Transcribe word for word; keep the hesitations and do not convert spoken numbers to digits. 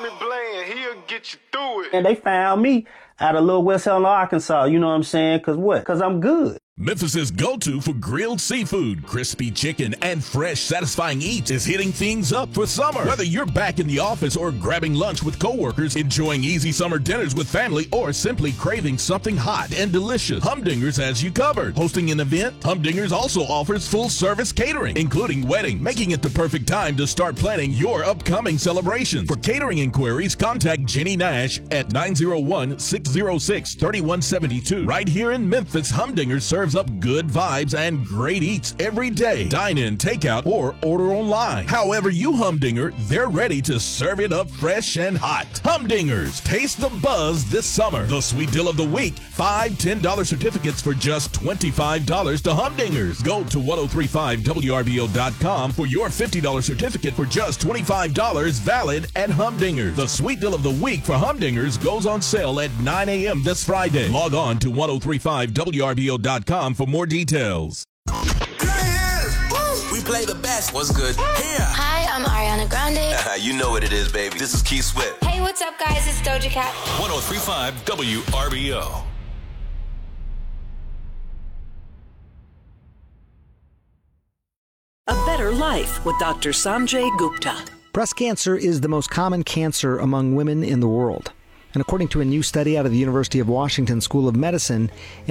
it Bland, he'll get you through it. And they found me out of Little West Helena, Arkansas. You know what I'm saying? Because what? Because I'm good. Memphis's go-to for grilled seafood, crispy chicken, and fresh, satisfying eats is hitting things up for summer. Whether you're back in the office or grabbing lunch with coworkers, enjoying easy summer dinners with family, or simply craving something hot and delicious, Humdingers has you covered. Hosting an event, Humdingers also offers full-service catering, including wedding, making it the perfect time to start planning your upcoming celebration. For catering inquiries, contact Jenny Nash at nine oh one, six oh six, three one seven two. Right here in Memphis, Humdingers serves up good vibes and great eats every day. Dine in, takeout, or order online. However you Humdinger, they're ready to serve it up fresh and hot. Humdingers, taste the buzz this summer. The sweet deal of the week, five ten dollar certificates for just twenty-five dollars to Humdingers. Go to ten thirty-five W R B O dot com for your fifty dollar certificate for just twenty-five dollars, valid at Humdingers. The sweet deal of the week for Humdingers goes on sale at nine a.m. this Friday. Log on to ten thirty-five W R B O dot com for more details. We play the best. What's good? Here. Hi, I'm Ariana Grande. You know what it is, baby. This is Keith Sweat. Hey, what's up, guys? It's Doja Cat. ten thirty-five W R B O. A Better Life with Doctor Sanjay Gupta. Breast cancer is the most common cancer among women in the world. And according to a new study out of the University of Washington School of Medicine,